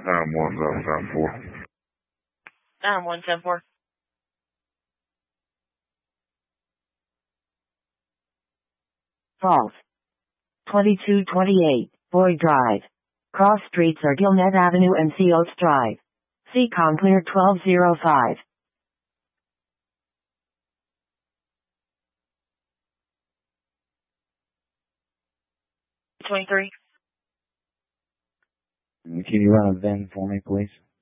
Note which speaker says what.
Speaker 1: 91774.
Speaker 2: 9174.
Speaker 3: False. 2228, Boyd Drive. Cross streets are Gilnet Avenue and C. Oates Drive. Seacon clear 1205.
Speaker 2: 23.
Speaker 4: Can you run a VIN for me, please?